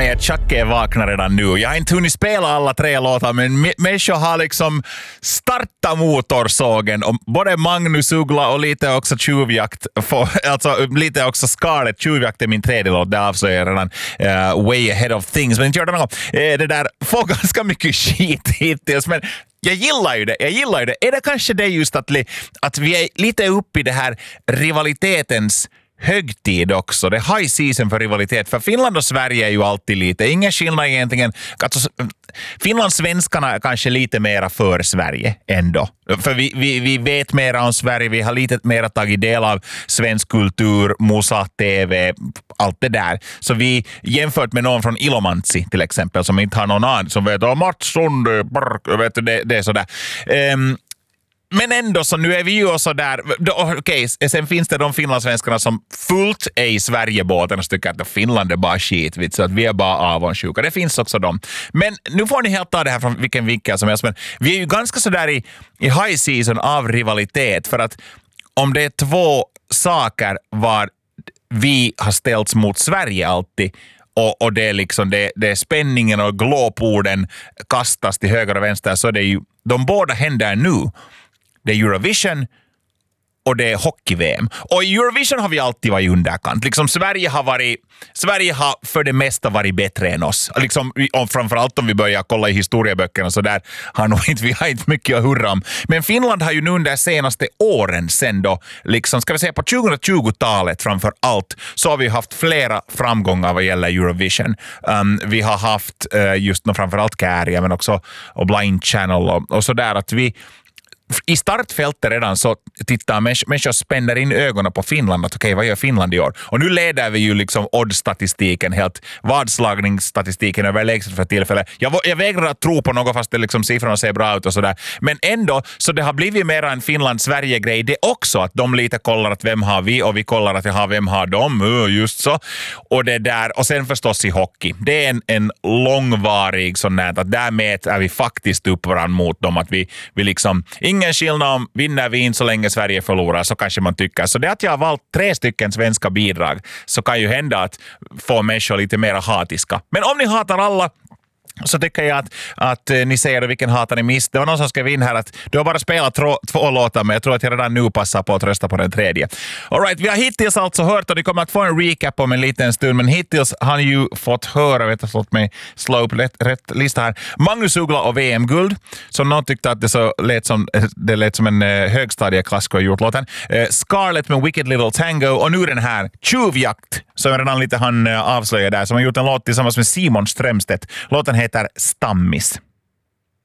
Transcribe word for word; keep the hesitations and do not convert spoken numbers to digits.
mig att Chuck är vakna redan nu. Jag har inte hunnit spela alla tre låtar, men m- människor har liksom startat motorsågen. Och både Magnus Uggla och lite också Tjuvjakt, för, alltså lite också Scarlet. Tjuvjakt är min tredje låt, det avslöjar jag redan uh, way ahead of things. Men inte gör det någon gång. Eh, det där får ganska mycket skit hittills, men jag gillar ju det, jag gillar ju det. Är det kanske det just att, att vi är lite uppe i det här rivalitetens högtid också. Det är high season för rivalitet. För Finland och Sverige är ju alltid lite. Ingen skillnad egentligen. Alltså, Finlandssvenskarna är kanske lite mera för Sverige ändå. För vi, vi, vi vet mera om Sverige. Vi har lite mera tagit del av svensk kultur, musa, tv, allt det där. Så vi, jämfört med någon från Ilomantsi till exempel, som inte har någon annan, som vet om Mats Sund, vet du, det, det är sådär. Um, Men ändå så nu är vi ju så där. Okej, okay, sen finns det de finlandssvenskarna som fullt är i Sverigebåten och tycker att Finland är bara skit, så att vi är bara avundsjuka. Det finns också de. Men nu får ni helt ta det här från vilken vinkel som helst. Men vi är ju ganska så där i, i high season av rivalitet, för att om det är två saker var vi har ställts mot Sverige alltid, och, och det är liksom det, det är spänningen och glåporden kastas till höger och vänster, så det är ju de båda händer nu. Det är Eurovision och det är hockey-V M. Och i Eurovision har vi alltid varit underkant. Liksom Sverige har varit, Sverige har för det mesta varit bättre än oss. Liksom, och framförallt om vi börjar kolla i historieböckerna, så där har nog inte, vi har inte mycket att hurra om. Men Finland har ju nu under senaste åren sen då, liksom, ska vi säga på tjugohundratjugotalet framför allt, så har vi haft flera framgångar vad gäller Eurovision. Um, vi har haft uh, just nu framförallt Kääriä, men också och Blind Channel och, och sådär, att vi i startfältet redan så tittar människor, människor spänner in ögonen på Finland, att okej, okay, vad gör Finland i år? Och nu leder vi ju liksom oddstatistiken, helt vadslagningsstatistiken överlägset för tillfället. Jag, jag vägrar att tro på något fast det liksom siffrorna ser bra ut och sådär. Men ändå, så det har blivit mer en Finland-Sverige-grej det också, att de lite kollar att vem har vi och vi kollar att ja, vem har de, uh, just så. Och det där, och sen förstås i hockey. Det är en, en långvarig sån här, att därmed är vi faktiskt upp varandra mot dem, att vi, vi liksom ingen skillnad om vinner vi in så länge Sverige förlorar, så kanske man tycker. Så det att jag har valt tre stycken svenska bidrag, så kan ju hända att få människor lite mer hatiska. Men om ni hatar alla, så tycker jag att, att ni säger vilken hatar ni miss. Det var någon som skrev in här att du har bara spelat trå, två låtar, men jag tror att jag redan nu passar på att rösta på den tredje. All right, vi har hittills alltså hört, och ni kommer att få en recap om en liten stund, men hittills har ni ju fått höra, vet jag, låt mig slå upp rätt, rätt lista här. Magnus Uggla och V M-guld, som någon tyckte att det så lät som, det lät som en uh, högstadieklassiker har gjort låten. Uh, Scarlet med Wicked Little Tango, och nu den här Tjuvjakt, som redan lite han uh, avslöjar där, som har gjort en låt tillsammans med Simon Strömstedt. Låten heter Stammis.